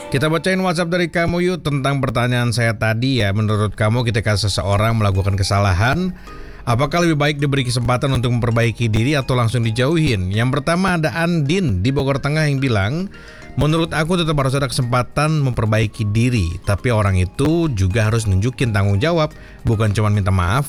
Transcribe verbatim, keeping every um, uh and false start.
Kita bacain WhatsApp dari kamu yuk tentang pertanyaan saya tadi ya. Menurut kamu ketika seseorang melakukan kesalahan, apakah lebih baik diberi kesempatan untuk memperbaiki diri atau langsung dijauhin? Yang pertama ada Andin di Bogor Tengah yang bilang, menurut aku tetap harus ada kesempatan memperbaiki diri, tapi orang itu juga harus nunjukin tanggung jawab, bukan cuma minta maaf